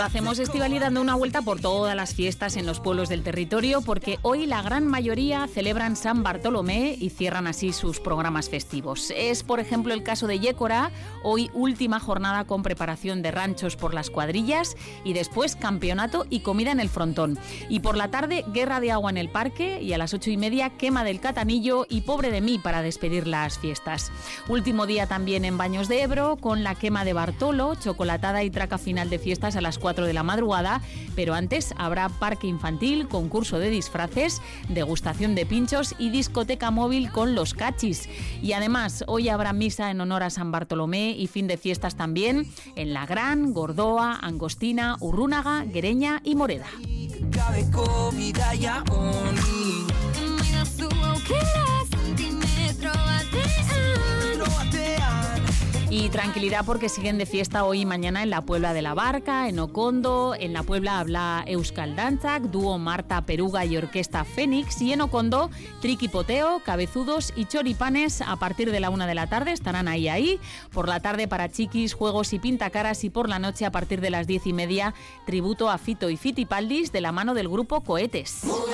Hacemos Estivali dando una vuelta por todas las fiestas en los pueblos del territorio, porque hoy la gran mayoría celebran San Bartolomé y cierran así sus programas festivos. Es, por ejemplo, el caso de Yécora, hoy última jornada con preparación de ranchos por las cuadrillas y después campeonato y comida en el frontón. Y por la tarde, guerra de agua en el parque y a las 8:30 quema del Catanillo y pobre de mí para despedir las fiestas. Último día también en Baños de Ebro con la quema de Bartolo, chocolatada y traca final de fiestas a las 4 de la madrugada, pero antes habrá parque infantil, concurso de disfraces, degustación de pinchos y discoteca móvil con los cachis. Y además, hoy habrá misa en honor a San Bartolomé y fin de fiestas también en La Gran, Gordoa, Angostina, Urrúnaga, Guereña y Moreda. Y tranquilidad porque siguen de fiesta hoy y mañana en la Puebla de la Barca, en Okondo, en la Puebla habla Euskal Dantzak, dúo Marta Peruga y Orquesta Fénix, y en Okondo Triquipoteo, Cabezudos y Choripanes a partir de la 1 de la tarde, estarán ahí. Por la tarde para chiquis, juegos y pintacaras, y por la noche a partir de las 10:30 tributo a Fito y Fitipaldis de la mano del grupo Cohetes.